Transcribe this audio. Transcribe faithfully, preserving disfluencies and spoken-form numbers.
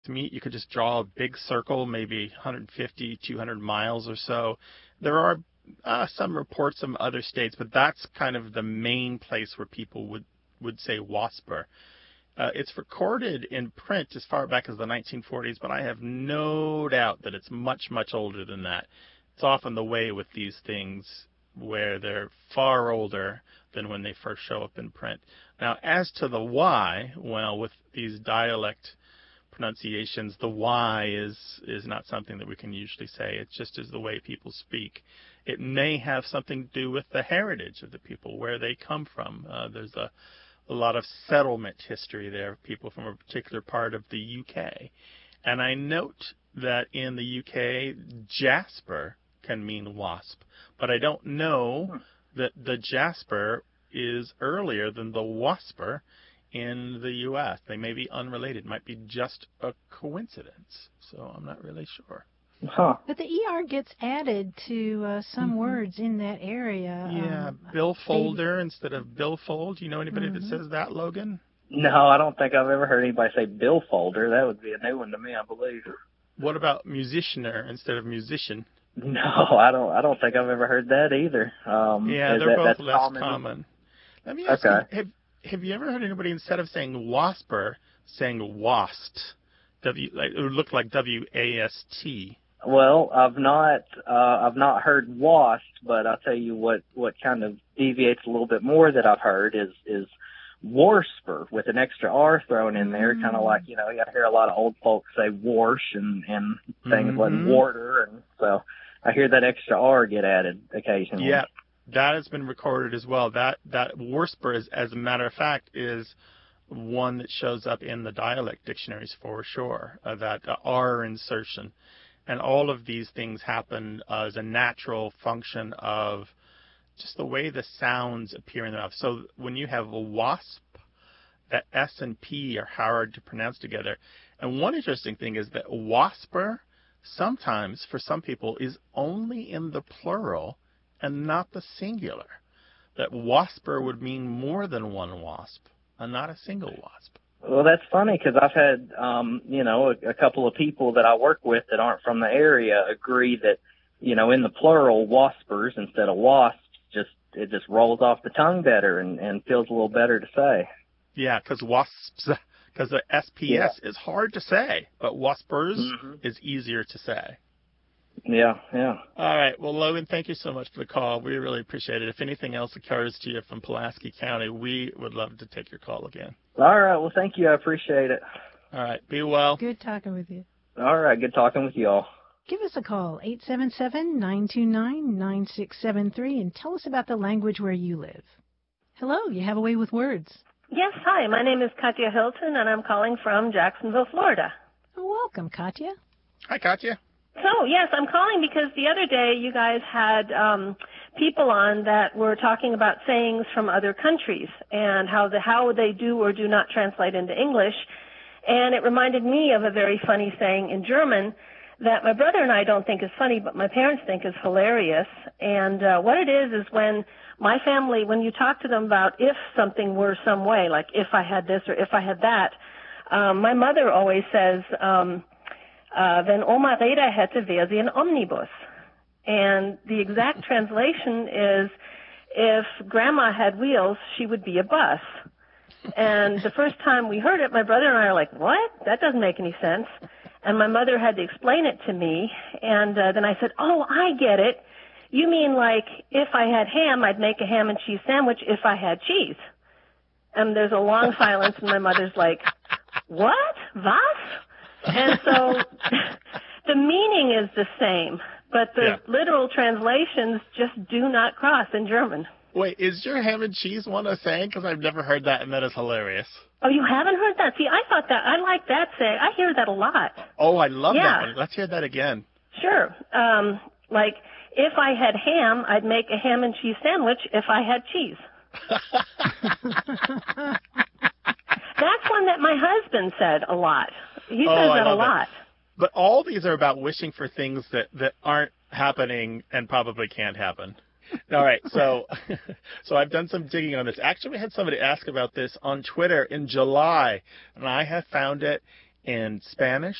to meet, you could just draw a big circle, maybe one hundred fifty, two hundred miles or so. There are uh, some reports from other states, but that's kind of the main place where people would, would say Wasper. Uh, it's recorded in print as far back as the nineteen forties, but I have no doubt that it's much, much older than that. It's often the way with these things where they're far older than when they first show up in print. Now, as to the Y, well, with these dialect pronunciations, the Y is is not something that we can usually say. It just is the way people speak. It may have something to do with the heritage of the people, where they come from. Uh, there's a, a lot of settlement history there, people from a particular part of the U K. And I note that in the U K, jasper can mean wasp, but I don't know that the jasper is earlier than the wasper in the U S. They may be unrelated. It might be just a coincidence. So I'm not really sure. Huh. But the E R gets added to uh, some mm-hmm. words in that area. Yeah, um, billfolder they... instead of billfold. Do you know anybody mm-hmm. that says that, Logan? No, I don't think I've ever heard anybody say billfolder. That would be a new one to me, I believe. What about musicianer instead of musician? No, I don't. I don't think I've ever heard that either. Um, yeah, they're that, both less common. common. Let me ask okay. you: have Have you ever heard anybody instead of saying wasper saying wast? W like it would look like W A S T. Well, I've not. Uh, I've not heard wasp, but I'll tell you what. What kind of deviates a little bit more that I've heard is is warsper with an extra R thrown in there, mm. kind of like, you know, you hear a lot of old folks say warsh and, and things mm-hmm. like water, and so I hear that extra R get added occasionally. Yeah, that has been recorded as well. That that warsper, is, as a matter of fact, is one that shows up in the dialect dictionaries for sure, uh, that uh, R insertion. And all of these things happen uh, as a natural function of just the way the sounds appear in the mouth. So when you have a wasp, that S and P are hard to pronounce together. And one interesting thing is that wasper sometimes, for some people, is only in the plural and not the singular. That wasper would mean more than one wasp and not a single wasp. Well, that's funny because I've had, um, you know, a, a couple of people that I work with that aren't from the area agree that, you know, in the plural, waspers instead of wasps, just it just rolls off the tongue better and, and feels a little better to say. Yeah, because wasps, because the S P S yeah. is hard to say, but waspers mm-hmm. is easier to say. Yeah, yeah. All right. Well, Logan, thank you so much for the call. We really appreciate it. If anything else occurs to you from Pulaski County, we would love to take your call again. All right. Well, thank you. I appreciate it. All right. Be well. Good talking with you. All right. Good talking with you all. Give us a call, eight seven seven, nine two nine, nine six seven three, and tell us about the language where you live. Hello. You have a way with words. Yes. Hi. My name is Katya Hilton, and I'm calling from Jacksonville, Florida. Oh, welcome, Katya. Hi, Katya. So, yes, I'm calling because the other day you guys had um, people on that were talking about sayings from other countries and how the how they do or do not translate into English. And it reminded me of a very funny saying in German that my brother and I don't think is funny, but my parents think is hilarious. And uh, what it is is when my family, when you talk to them about if something were some way, like if I had this or if I had that, um, my mother always says, um, Uh, wenn Oma Räder hätte, wäre sie ein Omnibus. And the exact translation is, if Grandma had wheels, she would be a bus. And the first time we heard it, my brother and I are like, what? That doesn't make any sense. And my mother had to explain it to me. And uh, then I said, oh, I get it. You mean like if I had ham, I'd make a ham and cheese sandwich if I had cheese. And there's a long silence, and my mother's like, what? Was? And so the meaning is the same, but the yeah. literal translations just do not cross in German. Wait, is your ham and cheese one a saying? Because I've never heard that, and that is hilarious. Oh, you haven't heard that? See, I thought that, I like that saying. I hear that a lot. Oh, I love yeah. that one. Let's hear that again. Sure. Um, like, if I had ham, I'd make a ham and cheese sandwich if I had cheese. That's one that my husband said a lot. He oh, says I that a love lot. It. But all these are about wishing for things that, that aren't happening and probably can't happen. All right, so so I've done some digging on this. Actually, we had somebody ask about this on Twitter in July, and I have found it. in Spanish